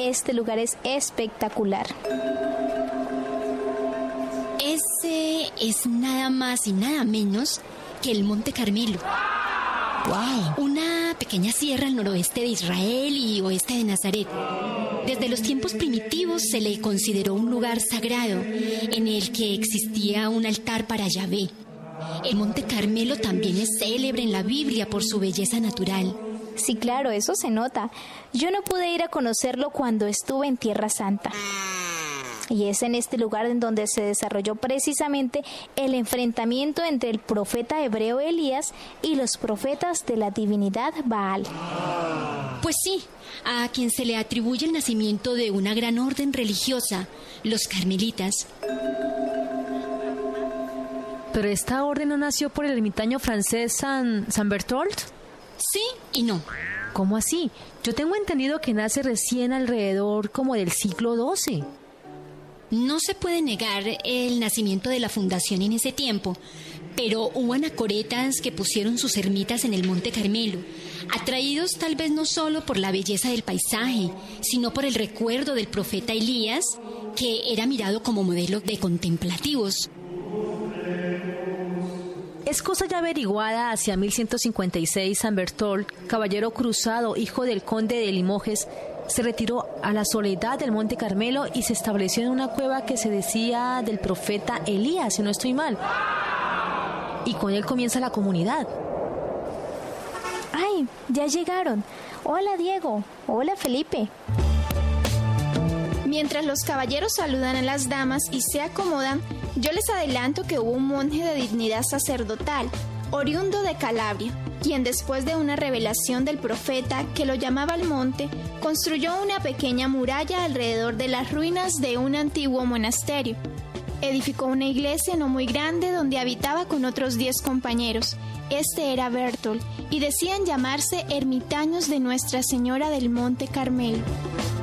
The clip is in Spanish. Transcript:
este lugar es espectacular. Ese es nada más y nada menos que el Monte Carmelo. ¡Wow! Una pequeña sierra al noroeste de Israel y oeste de Nazaret. Desde los tiempos primitivos se le consideró un lugar sagrado en el que existía un altar para Yahvé. El Monte Carmelo también es célebre en la Biblia por su belleza natural. Sí, claro, eso se nota. Yo no pude ir a conocerlo cuando estuve en Tierra Santa. Y es en este lugar en donde se desarrolló precisamente el enfrentamiento entre el profeta hebreo Elías y los profetas de la divinidad Baal. Pues sí, a quien se le atribuye el nacimiento de una gran orden religiosa, los carmelitas. ¿Pero esta orden no nació por el ermitaño francés San Berthold? Sí y no. ¿Cómo así? Yo tengo entendido que nace recién alrededor como del siglo XII. No se puede negar el nacimiento de la fundación en ese tiempo, pero hubo anacoretas que pusieron sus ermitas en el Monte Carmelo, atraídos tal vez no solo por la belleza del paisaje, sino por el recuerdo del profeta Elías, que era mirado como modelo de contemplativos. Es cosa ya averiguada, hacia 1156 San Berthold, caballero cruzado, hijo del conde de Limoges, se retiró a la soledad del Monte Carmelo y se estableció en una cueva que se decía del profeta Elías, si no estoy mal. Y con él comienza la comunidad. ¡Ay, ya llegaron! Hola, Diego. Hola, Felipe. Mientras los caballeros saludan a las damas y se acomodan, yo les adelanto que hubo un monje de dignidad sacerdotal, oriundo de Calabria, quien después de una revelación del profeta que lo llamaba al monte, construyó una pequeña muralla alrededor de las ruinas de un antiguo monasterio. Edificó una iglesia no muy grande donde habitaba con otros 10 compañeros. Este era Berthold y decían llamarse ermitaños de Nuestra Señora del Monte Carmelo.